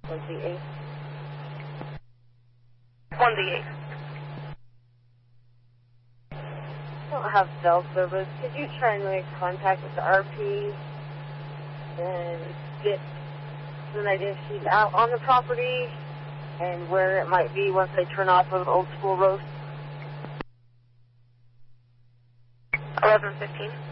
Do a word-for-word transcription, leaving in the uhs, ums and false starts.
one D eight. one D eight. I don't have cell service. Could you try and make contact with the R P and get an idea if she's out on the property and where it might be once they turn off of Old School Road? eleven fifteen.